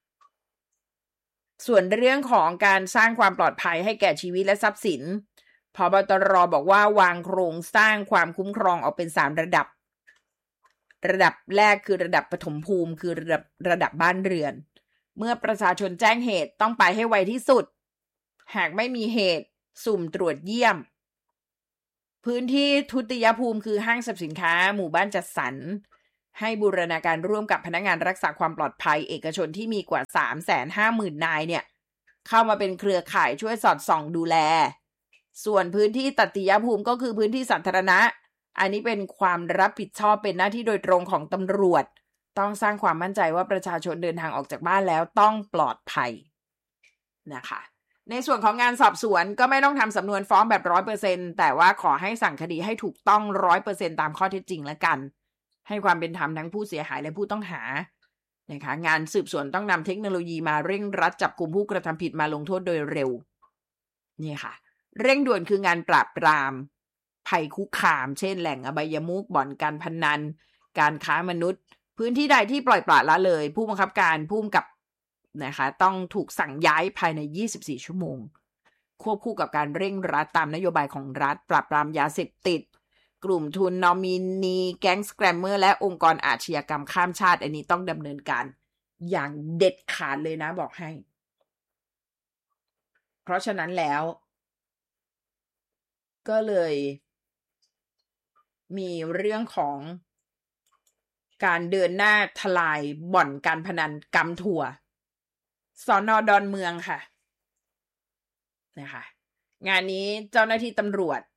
ส่วนเรื่องของการสร้างความปลอดภัยให้แก่ชีวิตและทรัพย์สินผบ.ตร.บอกว่าวางโครงสร้างความคุ้มครองออกเป็น3 ระดับแรกคือระดับปฐมภูมิคือระดับบ้านเรือนเมื่อประชาชนแจ้งเหตุต้องไปให้ไวที่สุดหากไม่มีเหตุสุ่มตรวจเยี่ยมพื้นที่ทุติยภูมิคือห้างสรรพสินค้าหมู่บ้านจัดสรรให้บูรณาการร่วมกับพนักงานรักษาความปลอดภัยเอกชนที่มีกว่า 350,000 นายเนี่ยเข้ามาเป็นเครือข่ายช่วยสอดส่องดูแลส่วนพื้นที่ตติยภูมิก็คือพื้นที่สาธารณะอันนี้เป็นความรับผิดชอบเป็นหน้าที่โดยตรงของตำรวจต้องสร้างความมั่นใจว่าประชาชนเดินทางออกจากบ้านแล้วต้องปลอดภัยนะคะในส่วนของงานสอบสวนก็ไม่ต้องทำสำนวนฟ้องแบบ 100% แต่ว่าขอให้สั่งคดีให้ถูกต้อง 100% ตามข้อเท็จจริงแล้วกันให้ความเป็นธรรมทั้งผู้เสียหายและผู้ต้องหานะคะงานสืบสวนต้องนำเทคโนโลยีมาเร่งรัดจับกุมผู้กระทำผิดมาลงโทษโดยเร็วนี่ค่ะเร่งด่วนคืองานปราบปรามภัยคุกคามเช่นแหล่งอบายมุขบ่อนการพนันการค้ามนุษย์พื้นที่ใดที่ปล่อยปละละเลยผู้บังคับการผู้กำกับนะคะต้องถูกสั่งย้ายภายใน24 ชั่วโมงควบคู่กับการเร่งรัดตามนโยบายของรัฐปราบปรามยาเสพติดกลุ่มทุนนอมินีแก๊งสแกรมเมอร์และองค์กรอาชญากรรมข้ามชาติอันนี้ต้องดำเนินการอย่างเด็ดขาดเลยนะบอกให้เพราะฉะนั้นแล้วก็เลยมีเรื่องของการเดินหน้าทลายบ่อนการพนันกำถั่วสน.ดอนเมืองค่ะนะคะงานนี้เจ้าหน้าที่ตำรวจ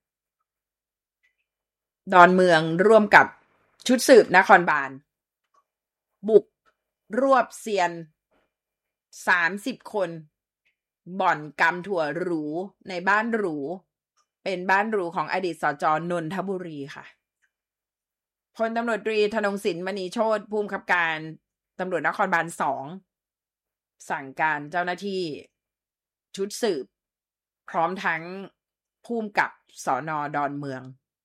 ดอนเมืองร่วมกับชุดสืบนครบาลบุกรวบเซียน30 คนบ่อนกำถั่วหรูในบ้านหรูเป็นบ้านหรูของอดีตสจ.นนทบุรีค่ะพลตำรวจตรีธนงศิลป์มณีโชติผู้บังคับการตำรวจนครบาล2สั่งการเจ้าหน้าที่ชุดสืบพร้อมทั้งผู้กำกับสน.ดอนเมือง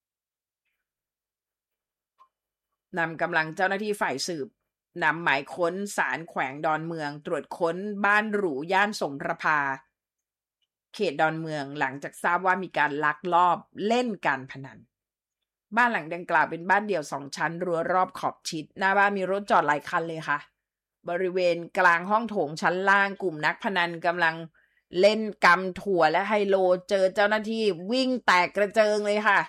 นำกำลังเจ้าหน้าที่ฝ่ายสืบนำหมายค้นศาลแขวงดอนเมืองตรวจค้นบ้านหรูย่านสงประภาเขตดอนเมืองหลังจากทราบว่ามีการลักลอบเล่นการพนันบ้านหลังดังกล่าวเป็นบ้านเดี่ยว2ชั้นรั้วรอบขอบชิดหน้าบ้านมีรถจอดหลายคันเลยค่ะบริเวณกลางห้องโถงชั้นล่างกลุ่มนักพนันกำลังเล่นกำถั่วและไฮโลเจอเจ้าหน้าที่วิ่งแตกกระเจิงเลยค่ะ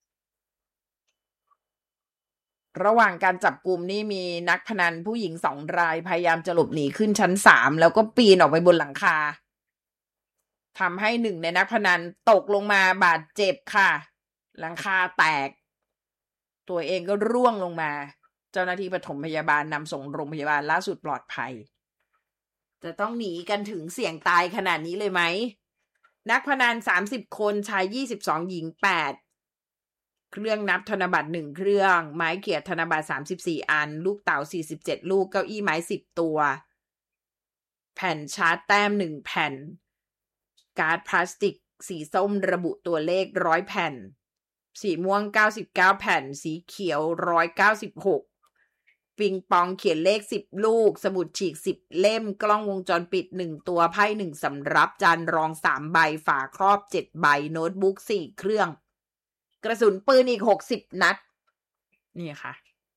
ระหว่างการจับกลุ่มนี่มีนักพนันผู้หญิง2 รายพยายามจะหลบหนีขึ้นชั้น3แล้วก็ปีนออกไปบนหลังคาทำให้หนึ่งในนักพนันตกลงมาบาดเจ็บค่ะหลังคาแตกตัวเองก็ร่วงลงมาเจ้าหน้าที่ปฐมพยาบาลนำส่งโรงพยาบาลล่าสุดปลอดภัยจะต้องหนีกันถึงเสี่ยงตายขนาดนี้เลยไหมนักพนัน30 คนชาย22หญิง8เครื่องนับธนบัตร1เครื่องไม้เขียธนบัตร34อันลูกเต๋า47ลูกเก้าอี้ไม้10ตัวแผ่นชาร์จแต้ม1แผ่นการ์ดพลาสติกสีส้มระบุตัวเลข100แผ่นสีม่วง99แผ่นสีเขียว196ปิงปองเขียนเลข10ลูกสมุดฉีก10เล่มกล้องวงจรปิด1ตัวไพ่1สำรับจานรอง3ใบฝาครอบ7ใบโน้ตบุ๊ก4เครื่องกระสุนปืนอีก60นัดนี่ค่ะ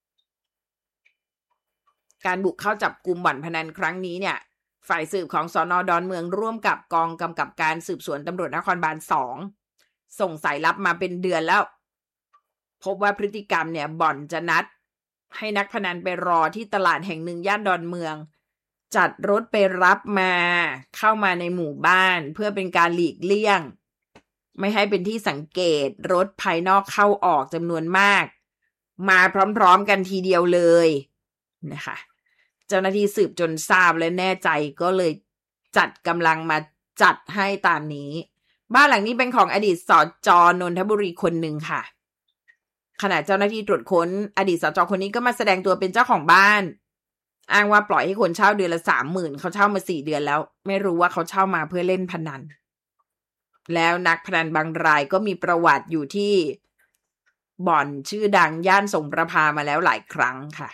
การบุกเข้าจับกุมบ่อนพนันครั้งนี้เนี่ยฝ่ายสืบของสน.ดอนเมืองร่วมกับกองกำกับการสืบสวนตำรวจนครบาล2ส่งสายลับมาเป็นเดือนแล้วพบว่าพฤติกรรมเนี่ยบ่อนจะนัดให้นักพนันไปรอที่ตลาดแห่งหนึ่งย่านดอนเมืองจัดรถไปรับมาเข้ามาในหมู่บ้านเพื่อเป็นการหลีกเลี่ยงไม่ให้เป็นที่สังเกตรถภายนอกเข้าออกจำนวนมากมาพร้อมๆกันทีเดียวเลยนะคะเจ้าหน้าที่สืบจนทราบและแน่ใจก็เลยจัดกำลังมาจัดให้ตามนี้บ้านหลังนี้เป็นของอดีตสจ.นนทบุรีคนหนึ่งค่ะขณะเจ้าหน้าที่ตรวจค้นอดีตสจ.คนนี้ก็มาแสดงตัวเป็นเจ้าของบ้านอ้างว่าปล่อยให้คนเช่าเดือนละ 30,000 เขาเช่ามา4 เดือนแล้วไม่รู้ว่าเขาเช่ามาเพื่อเล่นพนันแล้วนักพนันบางรายก็มีประวัติอยู่ที่บ่อนชื่อดังย่านสงประภามาแล้วหลายครั้งค่ะ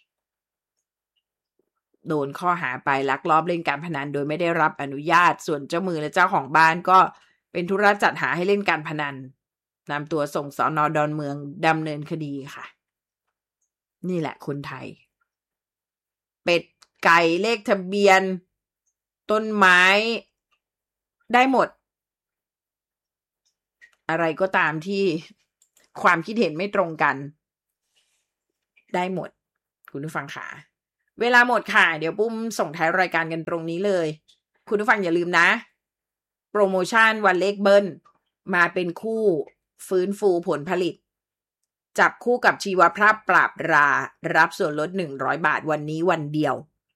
โดนข้อหาไปลักลอบเล่นการพนันโดยไม่ได้รับอนุญาตส่วนเจ้ามือและเจ้าของบ้านก็เป็นธุระจัดหาให้เล่นการพนันนำตัวส่งสน.ดอนเมืองดำเนินคดีค่ะนี่แหละคนไทยเป็ดไก่เลขทะเบียนต้นไม้ได้หมดอะไรก็ตามที่ความคิดเห็นไม่ตรงกันได้หมดคุณผู้ฟังค่ะเวลาหมดค่ะเดี๋ยวปุ้มส่งท้ายรายการกันตรงนี้เลยคุณผู้ฟังอย่าลืมนะโปรโมชั่นวันเลขเบิ้ลมาเป็นคู่ฟื้นฟูผลผลิตจับคู่กับชีวภาพปราบรารับส่วนลด100 บาทวันนี้วันเดียว